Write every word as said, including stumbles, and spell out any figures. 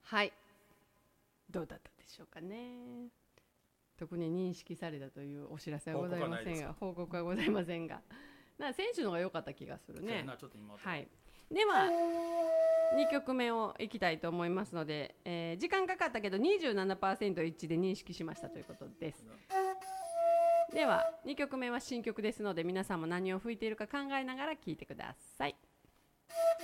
はい、どうだったでしょうかね。特に認識されたというお知らせはございませんが、報告はございませんが、な選手の方が良かった気がするね。はい、ではにきょくめをいきたいと思いますので、えー、時間かかったけど にじゅうななパーセント 一致で認識しましたということです。ではにきょくめは新曲ですので、皆さんも何を吹いているか考えながら聴いてください。